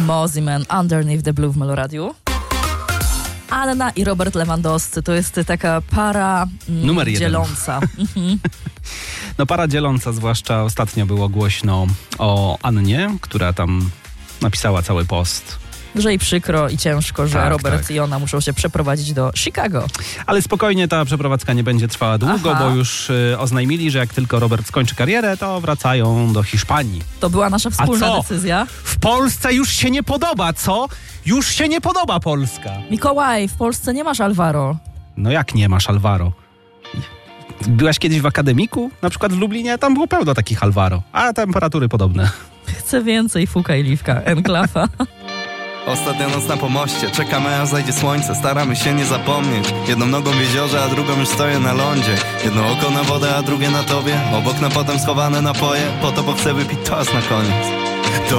Mozzie Man, Underneath the Blue w Meloradiu. Anna i Robert Lewandowscy to jest taka para Numer jeden. dzieląca. No para dzieląca, zwłaszcza ostatnio było głośno o Annie, która tam napisała cały post. Że i przykro i ciężko, że Tak, Robert tak. i ona muszą się przeprowadzić do Chicago. Ale spokojnie, ta przeprowadzka nie będzie trwała długo, Aha. bo już oznajmili, że jak tylko Robert skończy karierę, to wracają do Hiszpanii. To była nasza wspólna co? decyzja. W Polsce już się nie podoba, co? Już się nie podoba Polska. Mikołaj, w Polsce nie masz Alvaro. No jak nie masz Alvaro? Byłaś kiedyś w akademiku? Na przykład w Lublinie? Tam było pełno takich Alvaro, a temperatury podobne. Chcę więcej, Fuka i Liwka, Enklawa. Ostatnia noc na pomoście, czekamy aż zajdzie słońce, staramy się nie zapomnieć. Jedną nogą w jeziorze, a drugą już stoję na lądzie. Jedno oko na wodę, a drugie na tobie. Obok na potem schowane napoje, po to bo chcę wypić toast na koniec.